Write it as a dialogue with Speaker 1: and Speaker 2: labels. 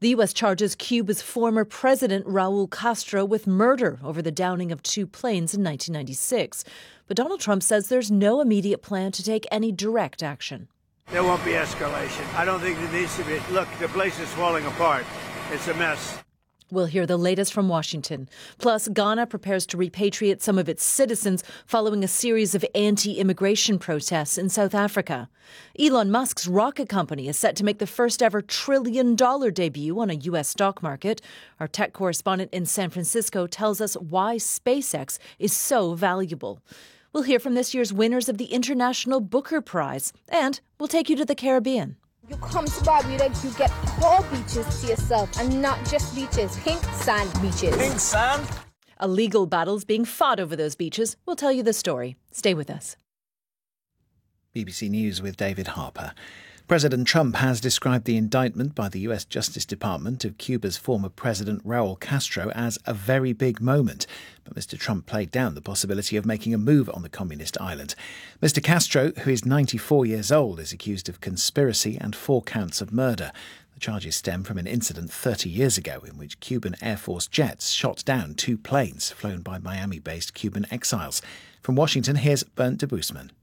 Speaker 1: The U.S. charges Cuba's former president, Raul Castro, with murder over the downing of 2 planes in 1996. But Donald Trump says there's no immediate plan to take any direct action.
Speaker 2: There won't be escalation. I don't think there needs to be. Look, the place is falling apart. It's a mess.
Speaker 1: We'll hear the latest from Washington. Plus, Ghana prepares to repatriate some of its citizens following a series of anti-immigration protests in South Africa. Elon Musk's rocket company is set to make the first ever $1 trillion debut on a U.S. stock market. Our tech correspondent in San Francisco tells us why SpaceX is so valuable. We'll hear from this year's winners of the International Booker Prize. And we'll take you to the Caribbean.
Speaker 3: You come to Barbuda, you get whole beaches to yourself, and not just beaches, pink sand beaches.
Speaker 4: Pink sand?
Speaker 1: A legal battle's being fought over those beaches. We'll tell you the story. Stay with us.
Speaker 5: BBC News with David Harper. President Trump has described the indictment by the US Justice Department of Cuba's former president Raul Castro as a very big moment. But Mr. Trump played down the possibility of making a move on the communist island. Mr. Castro, who is 94 years old, is accused of conspiracy and 4 counts of murder. The charges stem from an incident 30 years ago in which Cuban Air Force jets shot down 2 planes flown by Miami-based Cuban exiles. From Washington, here's Bernd de Boosman.